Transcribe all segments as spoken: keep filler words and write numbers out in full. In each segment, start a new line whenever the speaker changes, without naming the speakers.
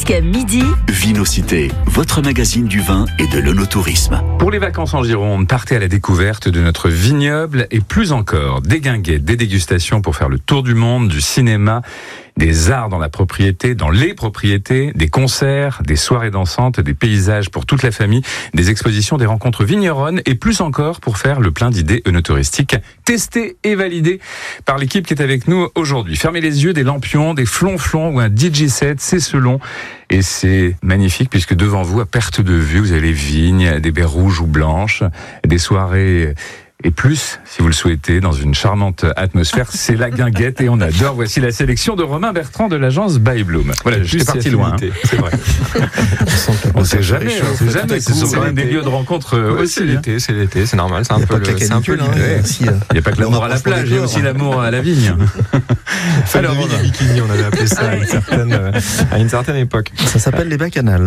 Jusqu'à midi,
Vinocité, votre magazine du vin et de l'œnotourisme.
Pour les vacances en Gironde, partez à la découverte de notre vignoble et plus encore, des guinguettes, des dégustations pour faire le tour du monde, du cinéma, des arts dans la propriété, dans les propriétés, des concerts, des soirées dansantes, des paysages pour toute la famille, des expositions, des rencontres vigneronnes et plus encore pour faire le plein d'idées œnotouristiques testées et validées par l'équipe qui est avec nous aujourd'hui. Fermez les yeux, des lampions, des flonflons ou un D J set, c'est selon. Et c'est magnifique puisque devant vous, à perte de vue, vous avez les vignes, des baies rouges ou blanches, des soirées et plus, si vous le souhaitez, dans une charmante atmosphère. C'est la guinguette et on adore. Voici la sélection de Romain Bertrand de l'agence By Bloom. Voilà, j'étais parti loin. Hein.
C'est vrai.
On ne sait jamais, on sait jamais. Ce sont quand même des lieux de rencontre
ouais,
aussi.
C'est l'été, c'est l'été, c'est normal. C'est un peu,
le,
c'est un peu l'idée.
Il n'y a pas que l'amour à la plage, il y a aussi l'amour à la vigne.
Alors, on a bikini, on avait appelé ça à une certaine, à une certaine époque.
Ça s'appelle les bacchanales.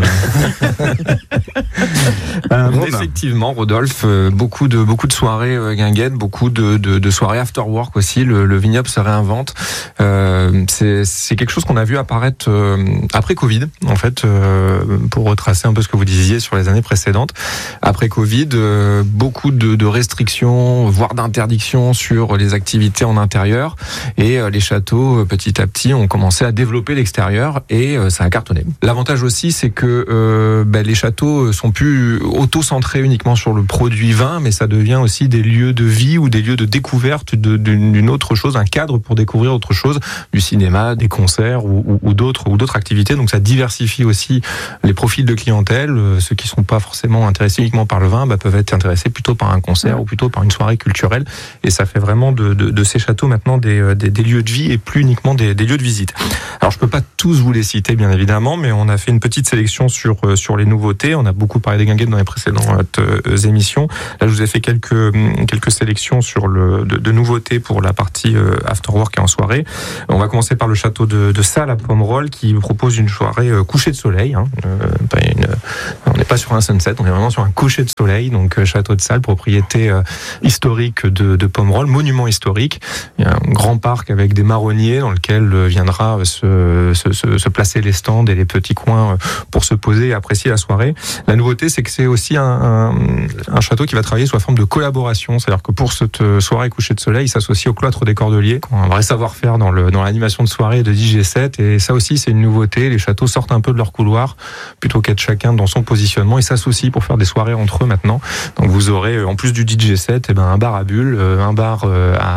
euh, effectivement, Rodolphe, beaucoup de beaucoup de soirées guinguettes, beaucoup de, de, de soirées after work aussi. Le, le vignoble se réinvente. Euh, c'est, c'est quelque chose qu'on a vu apparaître euh, après Covid, en fait, euh, pour retracer un peu ce que vous disiez sur les années précédentes. Après Covid, euh, beaucoup de, de restrictions, voire d'interdictions sur les activités en intérieur, et euh, les châteaux, petit à petit, ont commencé à développer l'extérieur, et euh, ça a cartonné. L'avantage aussi, c'est que euh, ben, les châteaux sont plus auto-centrés uniquement sur le produit vin, mais ça devient aussi des lieux de vie ou des lieux de découverte de, d'une autre chose, un cadre pour découvrir autre chose, du cinéma, des concerts ou, ou, ou d'autres ou d'autres activités. Donc ça diversifie aussi les profils de clientèle. Ceux qui ne sont pas forcément intéressés uniquement par le vin bah, peuvent être intéressés plutôt par un concert ou plutôt par une soirée culturelle. Et ça fait vraiment de, de, de ces châteaux maintenant des, des, des lieux de vie et plus uniquement des, des lieux de visite. Alors je peux pas tous vous les citer bien évidemment, mais on a fait une petite sélection sur sur les nouveautés. On a beaucoup parlé des guinguettes dans les précédentes euh, émissions. Là je vous ai fait quelques quelques sélections sur le de, de nouveautés pour la partie euh, after work et en soirée. On va commencer par le château de, de Salles à Pomerol qui propose une soirée euh, coucher de soleil. Hein. Euh, pas une, on n'est pas sur un sunset, on est vraiment sur un coucher de soleil. Donc euh, château de Salles, propriété euh, historique de, de Pomerol, monument historique. Il y a un grand parc avec des marronniers dans lequel euh, viendra se, se, se, se placer les stands et les petits coins euh, pour se poser et apprécier la soirée. La nouveauté, c'est que c'est aussi un, un, un château qui va travailler sous la forme de collaboration. C'est-à-dire que pour cette soirée coucher de soleil, il s'associe au cloître des Cordeliers, qui ont un vrai savoir-faire dans, le, dans l'animation de soirée de D J set. Et ça aussi, c'est une nouveauté. Les châteaux sortent un peu de leur couloir, plutôt qu'être chacun dans son positionnement. Ils s'associent pour faire des soirées entre eux maintenant. Donc vous aurez, en plus du D J set, eh ben, un bar à bulles, un bar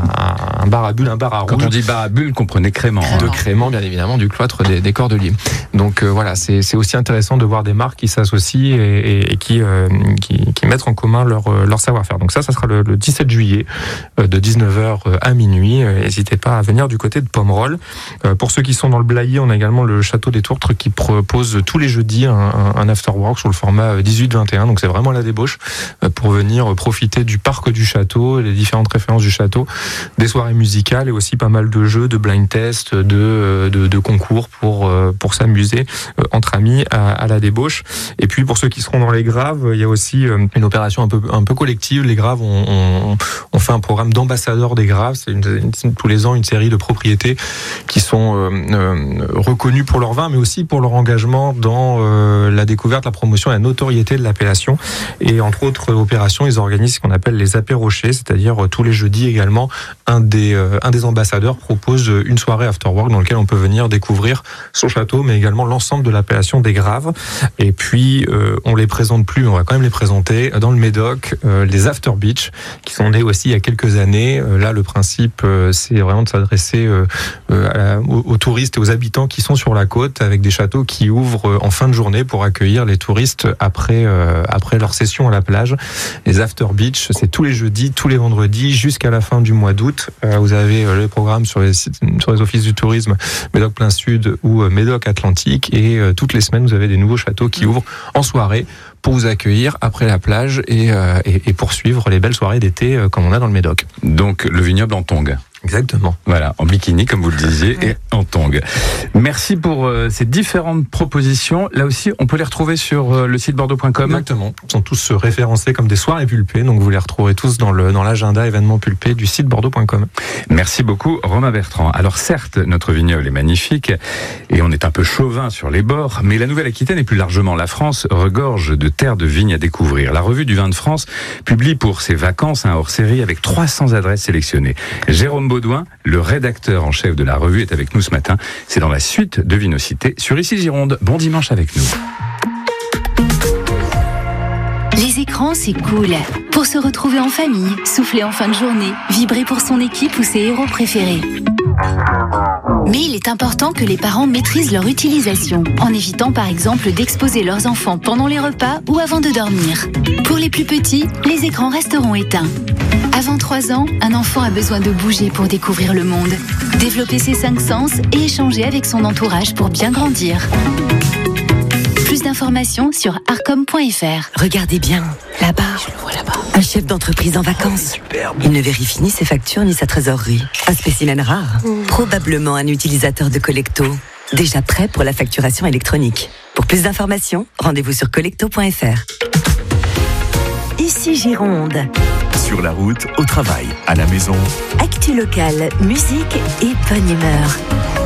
à, un bar à bulles, un bar à rouge.
Quand on dit bar à bulles, comprenez Crément.
Hein. De Crément, bien évidemment, du cloître des, des Cordeliers. Donc euh, voilà, c'est, c'est aussi intéressant de voir des marques qui s'associent et, et, et qui, euh, qui, qui mettent en commun leur, leur savoir-faire. Donc ça, ça sera le, le dix-sept juillet de dix-neuf heures à minuit. N'hésitez pas à venir du côté de Pomerol. Pour ceux qui sont dans le Blayais, on a également le Château des Tourtres qui propose tous les jeudis un, un after-work sur le format dix-huit vingt et un. Donc c'est vraiment la débauche pour venir profiter du parc du château, les différentes références du château, des soirées musicales et aussi pas mal de jeux, de blind test, de, de, de concours pour, pour s'amuser entre amis à, à la débauche. Et puis pour ceux qui seront dans les Graves, il y a aussi une opération un peu, un peu collective. Les Graves, on, on, on fait un programme d'ambassadeurs des Graves. C'est une, une, tous les ans une série de propriétés qui sont euh, euh, reconnues pour leur vin, mais aussi pour leur engagement dans euh, la découverte, la promotion et la notoriété de l'appellation. Et entre autres opérations, ils organisent ce qu'on appelle les apérochés, c'est-à-dire euh, tous les jeudis également, un des, euh, un des ambassadeurs propose une soirée after work dans laquelle on peut venir découvrir son château, mais également l'ensemble de l'appellation des Graves. Et puis, euh, on les présente plus, mais on va quand même les présenter dans le Médoc, euh, les After Beach, qui sont nés aussi il y a quelques années. Euh, là, le principe, euh, c'est vraiment de s'adresser euh, euh, aux, aux touristes et aux habitants qui sont sur la côte, avec des châteaux qui ouvrent en fin de journée pour accueillir les touristes après, euh, après leur session à la plage. Les After Beach, c'est tous les jeudis, tous les vendredis, jusqu'à la fin du mois d'août. Euh, vous avez euh, le programme sur les, sur les offices du tourisme Médoc Plein Sud ou euh, Médoc Atlantique, et euh, toutes les semaines, vous avez des nouveaux châteaux qui ouvrent en soirée pour vous accueillir après la plage et, euh, et, et poursuivre les belles soirées d'été euh, comme on a dans le Médoc.
Donc le vignoble en tongue.
Exactement.
Voilà, en bikini, comme vous le disiez, et en tongs. Merci pour euh, ces différentes propositions. Là aussi, on peut les retrouver sur euh, le site bordeaux point com.
Exactement. Ils sont tous référencés comme des soirées pulpées, donc vous les retrouverez tous dans le dans l'agenda événements pulpés du site bordeaux point com.
Merci beaucoup, Romain Bertrand. Alors certes, notre vignoble est magnifique et on est un peu chauvin sur les bords, mais la Nouvelle-Aquitaine et plus largement la France regorge de terres de vignes à découvrir. La revue du vin de France publie pour ses vacances un hors-série avec trois cents adresses sélectionnées. Jérôme Baudouin, le rédacteur en chef de la revue, est avec nous ce matin. C'est dans la suite de Vinocité sur Ici Gironde. Bon dimanche avec nous.
Les écrans, c'est cool. Pour se retrouver en famille, souffler en fin de journée, vibrer pour son équipe ou ses héros préférés. Mais il est important que les parents maîtrisent leur utilisation, en évitant par exemple d'exposer leurs enfants pendant les repas ou avant de dormir. Pour les plus petits, les écrans resteront éteints. Avant trois ans, un enfant a besoin de bouger pour découvrir le monde, développer ses cinq sens et échanger avec son entourage pour bien grandir. Plus d'informations sur arcom point f r.
Regardez bien, là-bas.
Je le vois là-bas.
Un chef d'entreprise en vacances.
Superbe.
Il ne vérifie ni ses factures ni sa trésorerie. Un spécimen rare. Mmh. Probablement un utilisateur de Collecto. Déjà prêt pour la facturation électronique. Pour plus d'informations, rendez-vous sur collecto point f r. Ici Gironde.
Sur la route, au travail, à la maison.
Actu locale, musique et bonne humeur.